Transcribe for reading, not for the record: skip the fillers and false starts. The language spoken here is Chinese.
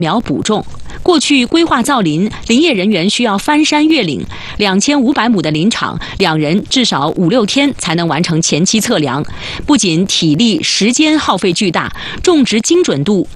苗补种。过去规划造林，林业人员需要翻山越岭，2500亩的林场，2人至少5、6天才能完成前期测量。不仅体力、时间耗费巨大，种植精准度